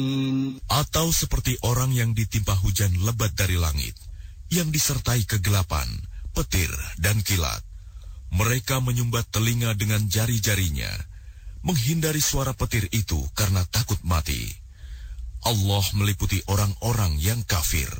Atau seperti orang yang ditimpa hujan lebat dari langit, yang disertai kegelapan, petir, dan kilat. Mereka menyumbat telinga dengan jari-jarinya, menghindari suara petir itu karena takut mati. Allah meliputi orang-orang yang kafir.